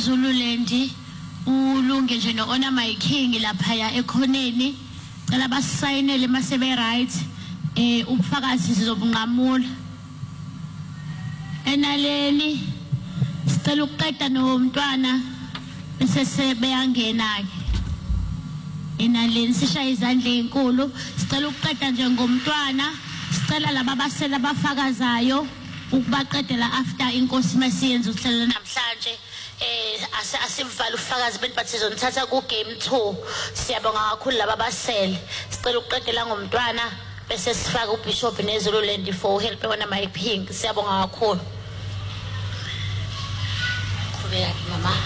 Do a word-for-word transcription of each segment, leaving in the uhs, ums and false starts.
Zululand ulunge nje no Honor My King lapha ya ekhoneni cela basayinele masebe right eh ubufakazi sizobunqamula enaleli sicela ukuqeda nomntwana bese sebeyangena ke enaleli sishaya izandla ezinkulu sicela ukuqeda nje ngomntwana sicela laba basela abafakazayo ukubaqedela after inkosi masiyenza uhlelo namhlanje eh asivala ufakazi bent bathi sizonithatha ku game two siyabonga kakhulu laba basele sicela ukuqedela ngomntwana bese sifaka uBishop neZululand for help wona my pink siyabonga kakhulu kubeka mama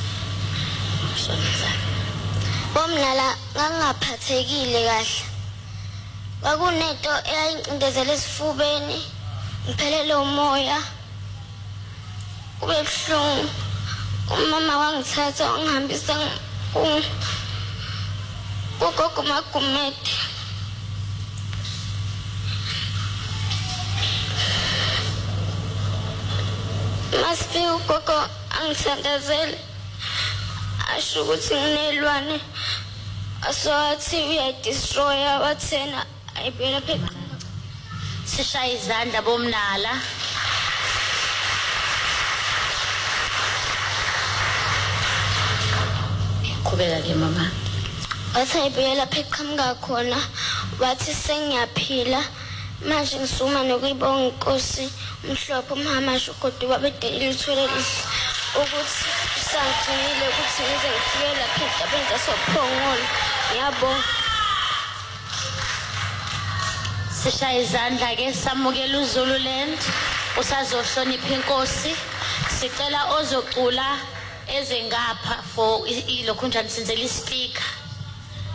sonza bomnala ngangaphathekile kahle kwakunento eyayincindezela esifubeni ngiphelele umoya kube buhlungu umama wangithatha wangihambisa kugogo Magumede masifike ugogo angithandazele asho ukuthi nginelwane asowathi uyayidestroya wathena ayibela phela sishaya izandla bomnala kubeka ke mama wathi ayibela phela qhamuka khona wathi sengiyaphila manje ngisuma nokuyibonga inkosi umhlophe umhama asho kodwa babedela ithwele ukuthi sangcinile ukuthi ngize ngifike lapha entabeni zasophongolo ngiyabonga sishaya izandla ke samukela uZululand usazohlonipha inkosi sicela ozocula ezengapha for ilokhunjani sinzela ispeaker